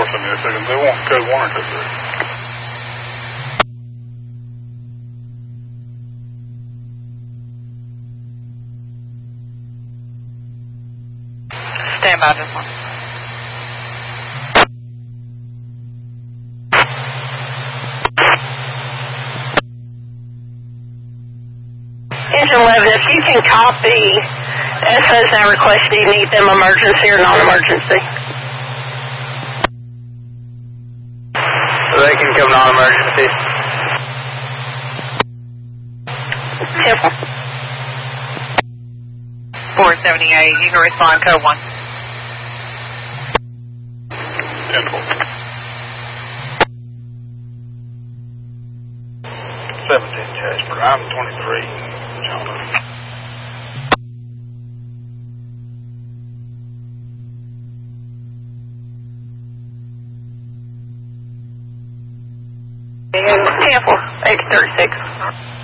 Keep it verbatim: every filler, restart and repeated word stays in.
listen to a second. They want code one or code three. Stand by this one. Engine eleven, if you can copy S O's now request, do you need them emergency or non-emergency? They can come non-emergency. Simple. four seventy-eight, you can respond code one. ten four. seventeen Jasper. I'm twenty-three. John. ten four, eight thirty-six.